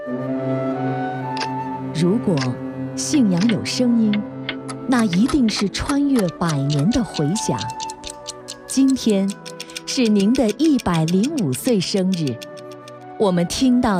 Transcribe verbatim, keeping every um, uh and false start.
如果信仰有声音，那一定是穿越百年的回响。今天是您的一百零五岁生日，我们听到